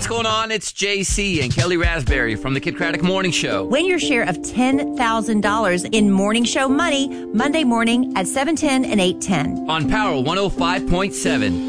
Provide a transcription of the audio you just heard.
What's going on? It's JC and Kelly Raspberry from the Kid Craddock Morning Show. Win your share of $10,000 in Morning Show money Monday morning at 7:10 and 8:10. On Power 105.7.